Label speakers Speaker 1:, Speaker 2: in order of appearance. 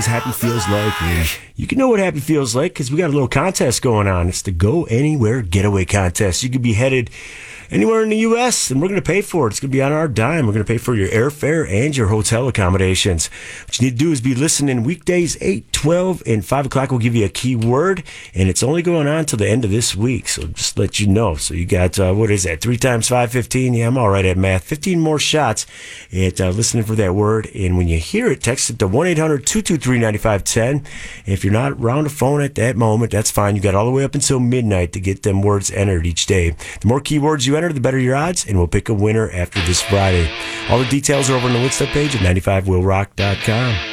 Speaker 1: Happy feels like. You can know what happy feels like because we got a little contest going on. It's the Go Anywhere Getaway Contest. You could be headed anywhere in the U.S., and we're going to pay for it. It's going to be on our dime. We're going to pay for your airfare and your hotel accommodations. What you need to do is be listening weekdays 8, 12, and 5 o'clock. We'll give you a key word, and it's only going on till the end of this week, so just let you know. So you got, what is that, 3 times 5, 15? Yeah, I'm all right at math. 15 more shots at listening for that word, and when you hear it, text it to 1-800-223-9510. If you're not around a phone at that moment, that's fine. You got all the way up until midnight to get them words entered each day. The more keywords you enter, the better your odds, and we'll pick a winner after this Friday. All the details are over on the Woodstock page at 95willrock.com.